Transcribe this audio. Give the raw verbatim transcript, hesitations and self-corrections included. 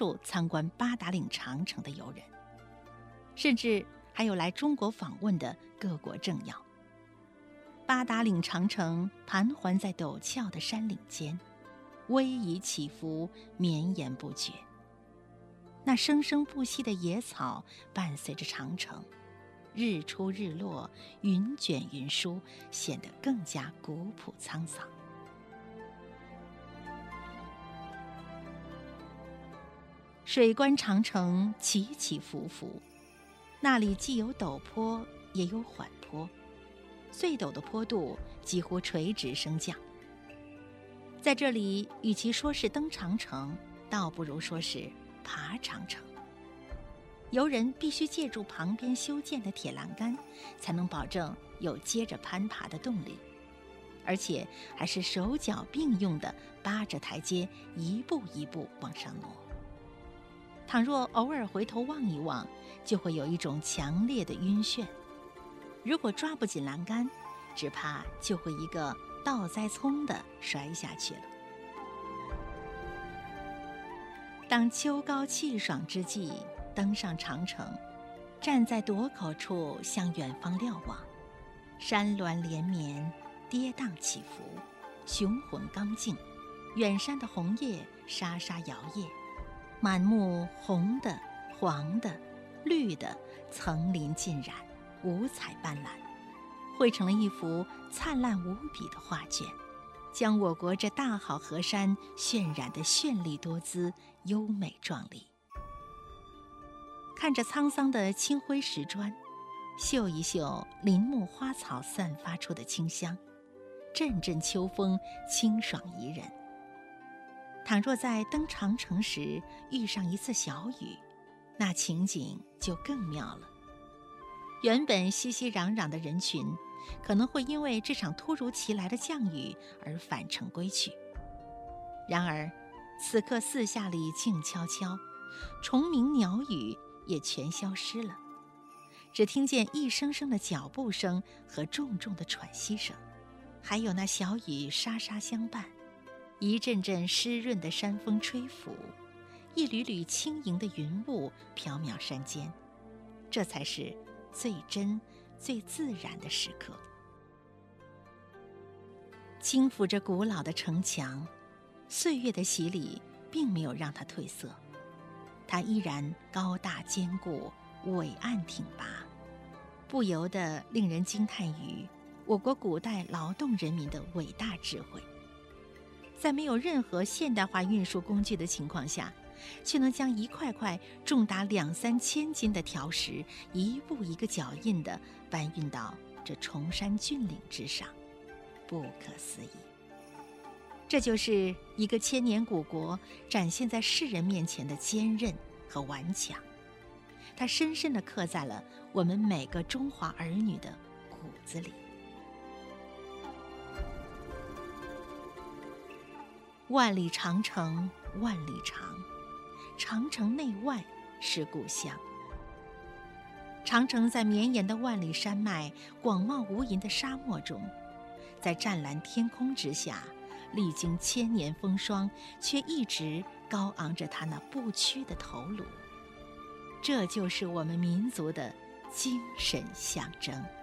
处参观八达岭长城的游人，甚至还有来中国访问的各国政要。八达岭长城盘桓在陡峭的山岭间，逶迤起伏，绵延不绝。那生生不息的野草伴随着长城，日出日落，云卷云舒，显得更加古朴沧桑。水观长城起起伏伏，那里既有陡坡，也有缓坡，最陡的坡度几乎垂直升降。在这里，与其说是登长城，倒不如说是爬长城。游人必须借助旁边修建的铁栏杆，才能保证有接着攀爬的动力，而且还是手脚并用地扒着台阶，一步一步往上挪。倘若偶尔回头望一望，就会有一种强烈的晕眩。如果抓不紧栏杆，只怕就会一个倒栽葱地摔下去了。当秋高气爽之际，登上长城，站在垛口处向远方瞭望，山峦连绵，跌宕起伏，雄浑刚劲，远山的红叶沙沙摇曳，满目红的、黄的、绿的，层林尽染，五彩斑斓，绘成了一幅灿烂无比的画卷，将我国这大好河山渲染得绚丽多姿，优美壮丽。看着沧桑的青灰石砖，嗅一嗅林木花草散发出的清香，阵阵秋风清爽宜人。倘若在登长城时遇上一次小雨，那情景就更妙了。原本熙熙攘攘的人群，可能会因为这场突如其来的降雨而返程归去。然而此刻四下里静悄悄，虫鸣鸟语也全消失了，只听见一声声的脚步声和重重的喘息声，还有那小雨沙沙相伴，一阵阵湿润的山风吹拂，一缕缕轻盈的云雾缥缈山间，这才是最真最自然的时刻。轻抚着古老的城墙，岁月的洗礼并没有让它褪色，它依然高大坚固，伟岸挺拔，不由得令人惊叹于我国古代劳动人民的伟大智慧。在没有任何现代化运输工具的情况下，却能将一块块重达两三千斤的条石一步一个脚印地搬运到这崇山峻岭之上，不可思议。这就是一个千年古国展现在世人面前的坚韧和顽强，它深深地刻在了我们每个中华儿女的骨子里。万里长城万里长，长城内外是故乡。长城在绵延的万里山脉、广袤无垠的沙漠中，在湛蓝天空之下，历经千年风霜，却一直高昂着它那不屈的头颅。这就是我们民族的精神象征。